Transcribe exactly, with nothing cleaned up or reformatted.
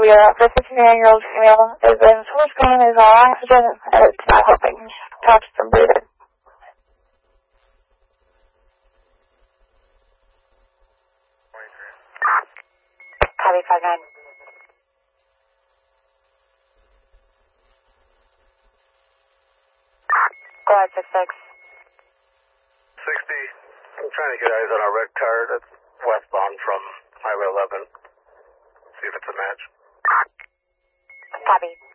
we are up for a fifty-nine-year-old female. Is in source gun, is on oxygen, and it's not helping. Touch some breathing. Copy five nine. Go ahead, six six. sixty. I'm trying to get eyes on a red car that's westbound from Highway eleven. See if it's a match. Copy.